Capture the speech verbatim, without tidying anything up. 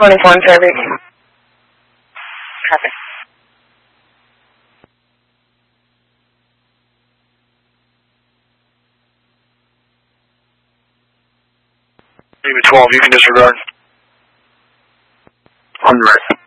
twenty-four in service. Copy. Navy twelve, you can disregard. On the right.